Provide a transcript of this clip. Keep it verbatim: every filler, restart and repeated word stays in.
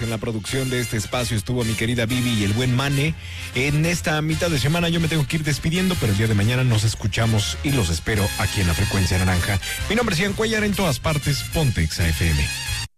En la producción de este espacio estuvo mi querida Vivi y el buen Mane. En esta mitad de semana yo me tengo que ir despidiendo, pero el día de mañana nos escuchamos y los espero aquí en la Frecuencia Naranja. Mi nombre es Ian Cuellar, en todas partes, Ponte Exa F M.